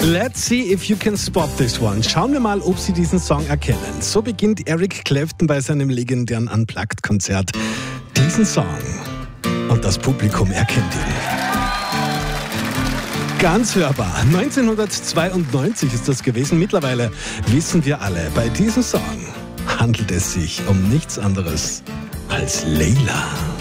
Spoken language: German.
Let's see if you can spot this one. Schauen wir mal, ob Sie diesen Song erkennen. So beginnt Eric Clapton bei seinem legendären Unplugged-Konzert diesen Song. Und das Publikum erkennt ihn. Ganz hörbar. 1992 ist das gewesen. Mittlerweile wissen wir alle, bei diesem Song handelt es sich um nichts anderes als Layla.